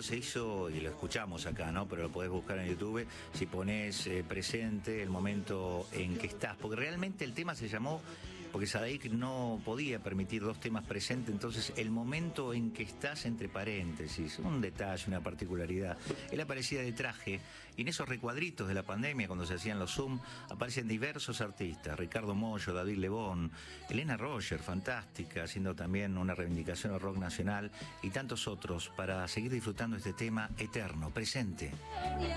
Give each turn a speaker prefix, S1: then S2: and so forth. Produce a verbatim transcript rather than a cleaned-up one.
S1: se hizo, y lo escuchamos acá, ¿no? Pero lo podés buscar en YouTube, si pones eh, presente, el momento en que estás. Porque realmente el tema se llamó, porque Sadaik no podía permitir dos temas presentes, entonces el momento en que estás entre paréntesis, un detalle, una particularidad. Él aparecía de traje, y en esos recuadritos de la pandemia, cuando se hacían los Zoom, aparecen diversos artistas, Ricardo Mollo, David Lebón, Elena Roger, fantástica, haciendo también una reivindicación al rock nacional, y tantos otros, para seguir disfrutando este tema eterno, presente.